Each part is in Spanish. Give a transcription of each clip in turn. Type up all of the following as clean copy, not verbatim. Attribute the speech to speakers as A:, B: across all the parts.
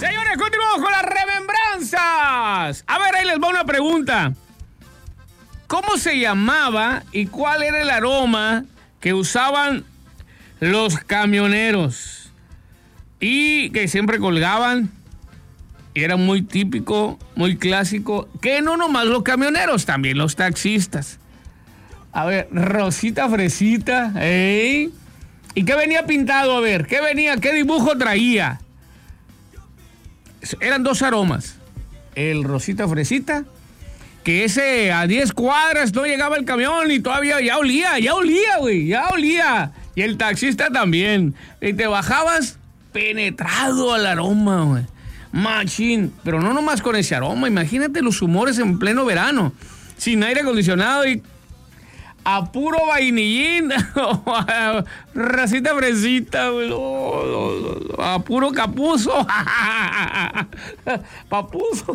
A: Señores, continuamos con las remembranzas. A ver, ahí les va una pregunta. ¿Cómo se llamaba y cuál era el aroma que usaban los camioneros? Y que siempre colgaban. Y era muy típico, muy clásico. Que no nomás los camioneros, también los taxistas. A ver, Rosita Fresita. ¿Eh? ¿Y qué venía pintado? A ver, ¿qué venía? ¿Qué dibujo traía? Eran dos aromas. El Rosita Fresita, que ese a 10 cuadras no llegaba el camión y todavía ya olía, güey, ya olía. Y el taxista también. Y te bajabas penetrado al aroma, güey. Machín. Pero no nomás con ese aroma. Imagínate los humores en pleno verano. Sin aire acondicionado y a puro vainillín. Rosita Fresita, güey. A puro capuzo. Papuzo.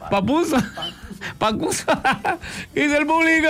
A: Dice el público.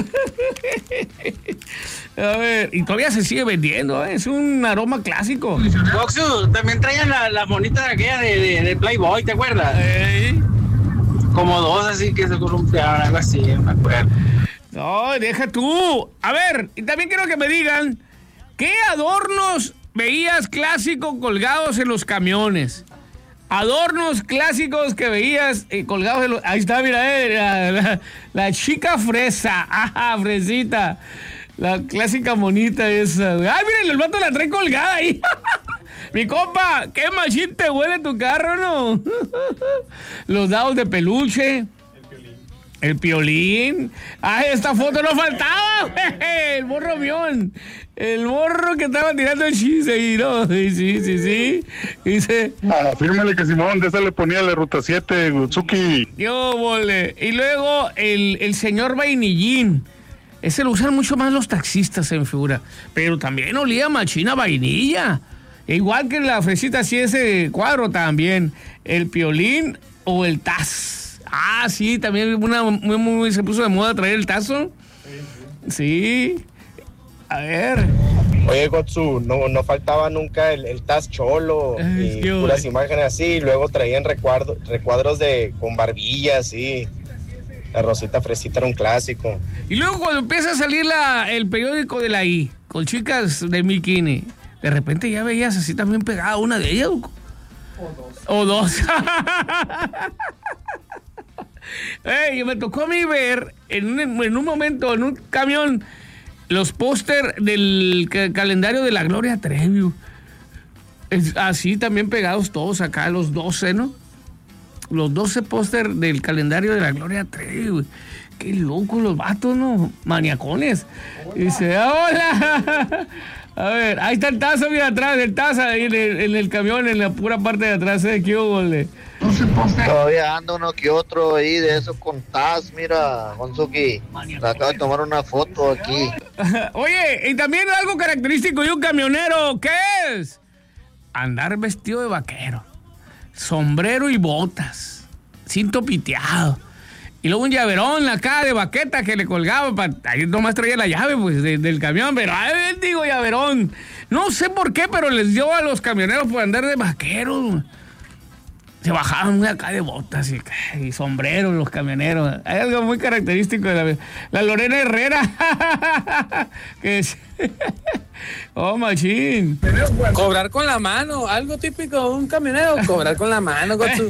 A: A ver, y todavía se sigue vendiendo, ¿eh? Es un aroma clásico.
B: Oxu, también traían la monita de aquella de Playboy, ¿te acuerdas? Como dos así que se columpiaban, algo así, me acuerdo.
A: No, deja tú. A ver, y también quiero que me digan, ¿qué adornos veías clásicos colgados en los camiones? Adornos clásicos que veías colgados en los... Ahí está, mira, la chica fresa. Ajá, fresita. La clásica monita esa. Ay, miren, el vato la trae colgada ahí. Mi compa, qué machín te huele tu carro, ¿no? Los dados de peluche. El piolín. Ay, esta foto no faltaba. El morro mión. El morro que estaba tirando el chiste ahí, ¿no? Sí. Dice...
C: Fírmale que Simón, de esa le ponía la ruta 7, Gutsuki.
A: Yo, vole. Y luego el señor vainillín. Ese lo usan mucho más los taxistas en figura. Pero también olía machina vainilla. Igual que la fresita, así ese cuadro también. El piolín o el taz. Ah, sí, también se puso de moda traer el tazo. Sí. A ver.
D: Oye, Gotsu, no faltaba nunca el Taz Cholo y puras imágenes así. Y luego traían recuadros con barbillas, sí. La Rosita Fresita era un clásico.
A: Y luego cuando empieza a salir el periódico de la I, con chicas de bikini, de repente ya veías así también pegada una de ellas. O dos. Hey, me tocó a mí ver en un momento, en un camión, los póster del calendario de la Gloria Trevi. Así también pegados todos acá, los 12, ¿no? Los 12 póster del calendario de la Gloria Trevi, güey. Qué locos los vatos, ¿no? Maniacones. Dice, hola. A ver, ahí está el tazo, mira atrás, el tazo ahí en el camión, en la pura parte de atrás, ¿qué hubo, le?
E: Todavía anda uno que otro ahí de esos con Taz, mira, Gonzuki. Te acabo de tomar una foto aquí.
A: Oye, y también algo característico de un camionero, ¿qué es? Andar vestido de vaquero, sombrero y botas, cinto piteado. Y luego un llaverón acá de baqueta que le colgaba, ahí nomás traía la llave pues del camión, pero ay, digo llaverón. No sé por qué, pero les dio a los camioneros por andar de vaqueros. Se bajaban muy acá de botas y sombreros los camioneros. Hay algo muy característico de la Lorena Herrera. Que es... Oh, machín.
B: Cobrar con la mano, algo típico de un camionero, cobrar con la mano, Gotsu.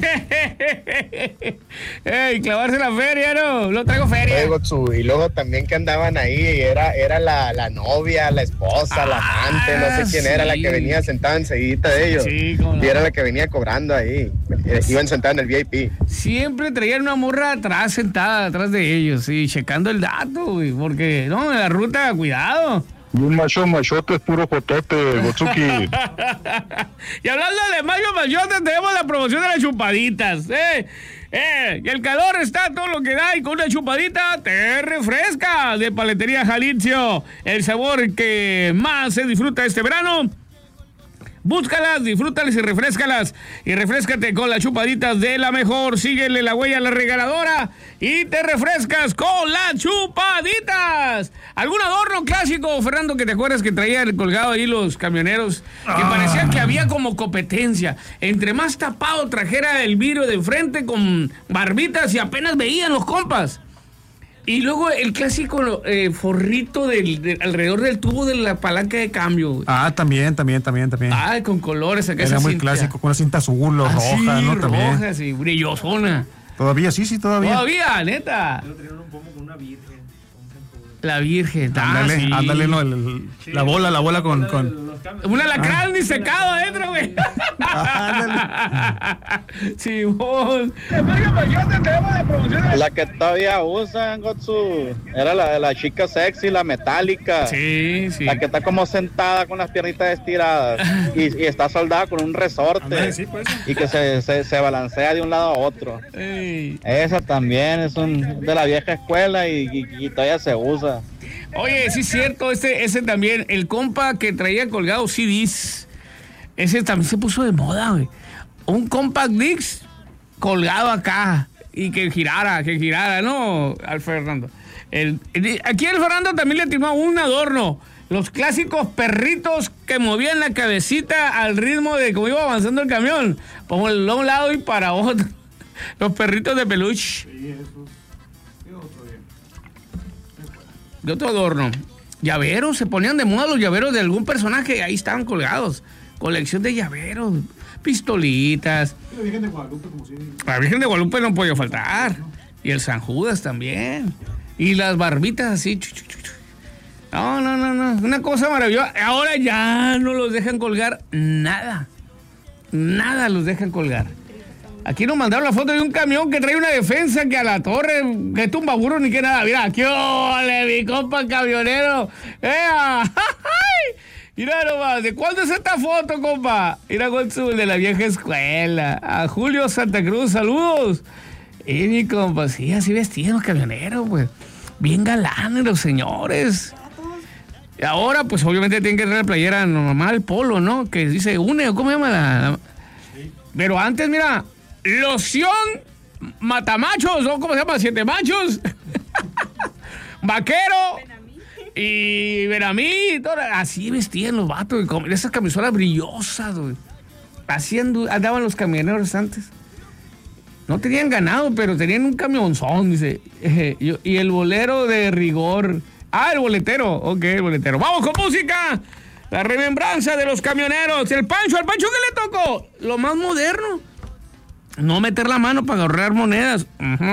A: Ey, clavarse la feria, ¿no? Lo traigo feria.
D: Gotsu. Y luego también que andaban ahí, era la novia, la esposa, la amante, no sé quién era, la que venía sentada enseguida de ellos. Sí, y era la que venía cobrando ahí. Iban sentados en el VIP.
A: Siempre traían una morra atrás, sentada atrás de ellos, sí, checando el dato, güey, porque, no, en la ruta, cuidado.
C: Y un machote es puro jotote, Gotsuki.
A: Y hablando de machote, tenemos la promoción de las chupaditas, y el calor está todo lo que da y con una chupadita te refresca de Paletería Jalisco. El sabor que más se disfruta este verano. Búscalas, disfrútalas y refréscalas. Y refréscate con las chupaditas de la mejor. Síguele la huella a la regaladora y te refrescas con las chupaditas. ¿Algún adorno clásico, Fernando, que te acuerdas que traían colgado ahí los camioneros? Que parecía que había como competencia. Entre más tapado trajera el vidrio de enfrente con barbitas y apenas veían los compas. Y luego el clásico forrito alrededor del tubo de la palanca de cambio.
F: También.
A: Con colores acá.
F: Era muy clásico, con una cinta azul o roja, ¿no? También.
A: Roja, sí, brillosona.
F: Todavía, sí, todavía.
A: Todavía, neta.
G: Pero tenían un pomo con una virgen.
A: La virgen.
F: Ándale, no, la bola con...
A: Un alacrán ni secado adentro, güey. Simón.
D: La que todavía usan, Gotsu, era la chica sexy, la metálica.
A: Sí.
D: La que está como sentada con las piernitas estiradas y está soldada con un resorte.
F: Sí, pues.
D: Y que se balancea de un lado a otro.
A: Ey.
D: Esa también es de la vieja escuela y todavía se usa.
A: Oye, sí es cierto, ese también, el compa que traía colgado CDs, ese también se puso de moda, güey. Un compact disc colgado acá y que girara, ¿no? Al Fernando. Aquí el Fernando también le tiró un adorno. Los clásicos perritos que movían la cabecita al ritmo de cómo iba avanzando el camión. Por un lado y para otro. Los perritos de peluche. De otro adorno. Llaveros, se ponían de moda los llaveros de algún personaje, ahí estaban colgados. Colección de llaveros, pistolitas.
F: La Virgen de Guadalupe, como si...
A: La Virgen de Guadalupe no podía faltar. Y el San Judas también. Y las barbitas así. No. Una cosa maravillosa. Ahora ya no los dejan colgar nada. Nada los dejan colgar. Aquí nos mandaron la foto de un camión que trae una defensa que a la torre, que tumba burro ni que nada. Mira, ¡qué ole, mi compa camionero! Mira nomás, ¿de cuándo es esta foto, compa? Mira con su de la vieja escuela. A Julio Santa Cruz, saludos. Mi compa, sí, así vestidos los camioneros, pues. Bien galanes los señores. Y ahora, pues, obviamente tienen que traer la playera normal, polo, ¿no? Que dice une, ¿o cómo se llama la... Pero antes, mira... Loción matamachos, ¿no? ¿Cómo se llama? 7 machos. Vaquero. Y Benamí. Así vestían los vatos. Con esas camisolas brillosas, güey. Así andaban los camioneros antes. No tenían ganado, pero tenían un camionzón, dice. Y el bolero de rigor. El boletero. Ok, el boletero. ¡Vamos con música! La remembranza de los camioneros. ¿Al Pancho qué le tocó? Lo más moderno. No meter la mano para ahorrar monedas.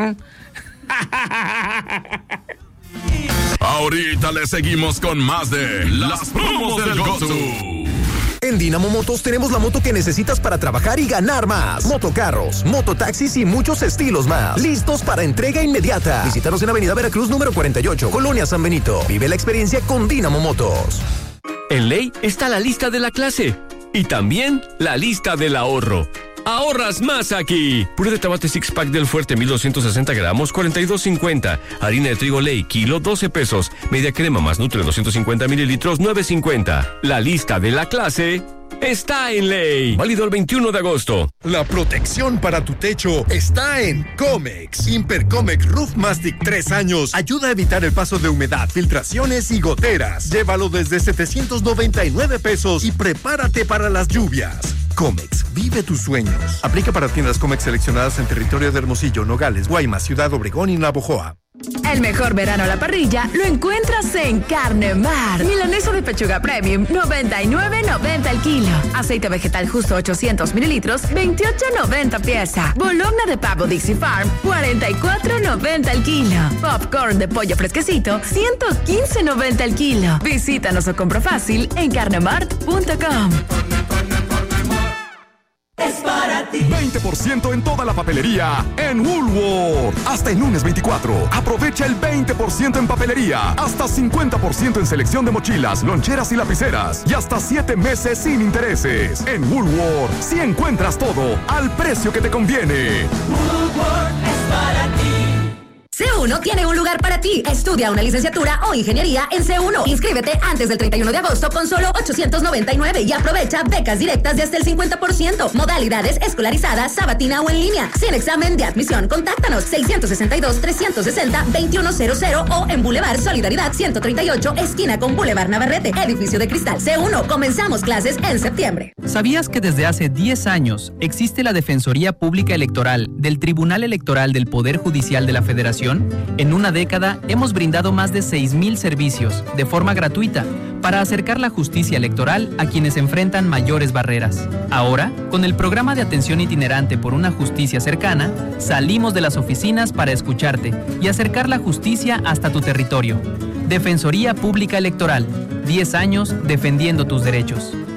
H: Ahorita le seguimos con más de las promos del Gotsu.
I: En Dynamo Motos tenemos la moto que necesitas para trabajar y ganar más. Motocarros, mototaxis y muchos estilos más. Listos para entrega inmediata. Visítanos en Avenida Veracruz número 48, Colonia San Benito. Vive la experiencia con Dynamo Motos.
J: En ley está la lista de la clase y también la lista del ahorro. Ahorras más aquí. Puré de tomate six pack del Fuerte 1260 gramos, 42.50. Harina de trigo Ley, kilo, 12 pesos. Media crema más Nutre 250 mililitros, 9.50. La lista de la clase está en Ley. Válido el 21 de agosto.
K: La protección para tu techo está en Comex. Impercomex Roof Mastic 3 años. Ayuda a evitar el paso de humedad, filtraciones y goteras. Llévalo desde 799 pesos y prepárate para las lluvias. Comex, vive tus sueños. Aplica para tiendas Comex seleccionadas en territorio de Hermosillo, Nogales, Guaymas, Ciudad Obregón y Navojoa.
L: El mejor verano a la parrilla lo encuentras en Carne Mar. Milanesa de pechuga premium, 99.90 el kilo. Aceite vegetal justo 800 mililitros, 28.90 pieza. Bologna de pavo Dixie Farm, 44.90 el kilo. Popcorn de pollo fresquecito, 115.90 el kilo. Visítanos o compra fácil en carnemart.com.
M: Es para ti.
N: 20% en toda la papelería en Woolworth. Hasta el lunes 24. Aprovecha el 20% en papelería. Hasta 50% en selección de mochilas, loncheras y lapiceras. Y hasta 7 meses sin intereses. En Woolworth, si encuentras todo al precio que te conviene.
M: Woolworth es para ti.
L: Sea
G: C1 tiene un lugar para ti. Estudia una licenciatura o ingeniería en C1. Inscríbete antes del 31 de agosto con solo $899 y aprovecha becas directas de hasta el 50%. Modalidades escolarizadas, sabatina o en línea. Sin examen de admisión, contáctanos 662-360-2100 o en Boulevard Solidaridad 138, esquina con Boulevard Navarrete, edificio de cristal C1. Comenzamos clases en septiembre.
M: ¿Sabías que desde hace 10 años existe la Defensoría Pública Electoral del Tribunal Electoral del Poder Judicial de la Federación? En una década hemos brindado más de 6,000 servicios de forma gratuita para acercar la justicia electoral a quienes enfrentan mayores barreras. Ahora, con el programa de atención itinerante por una justicia cercana, salimos de las oficinas para escucharte y acercar la justicia hasta tu territorio. Defensoría Pública Electoral, 10 años defendiendo tus derechos.